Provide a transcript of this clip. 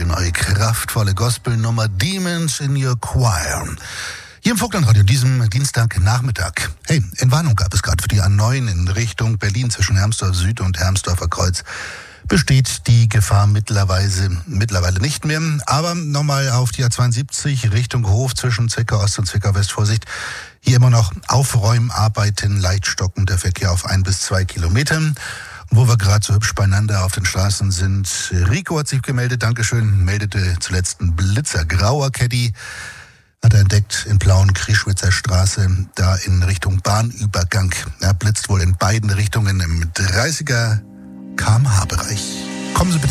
neue kraftvolle Gospelnummer Demons in Your Choir. Hier im Vogtlandradio, diesem Dienstagnachmittag. Hey, Entwarnung gab es gerade für die A9 in Richtung Berlin zwischen Hermsdorf Süd und Hermsdorfer Kreuz. Besteht die Gefahr mittlerweile nicht mehr. Aber nochmal auf die A72 Richtung Hof zwischen Zwickau Ost und Zwickau West. Vorsicht, hier immer noch Aufräumarbeiten, leicht stockender Verkehr auf 1 bis 2 Kilometern. Wo wir gerade so hübsch beieinander auf den Straßen sind. Rico hat sich gemeldet, Dankeschön, meldete zuletzt ein Blitzer. Grauer Caddy hat er entdeckt in Plauen, Krischwitzer Straße, da in Richtung Bahnübergang. Er blitzt wohl in beiden Richtungen im 30er km/h-Bereich. Kommen Sie bitte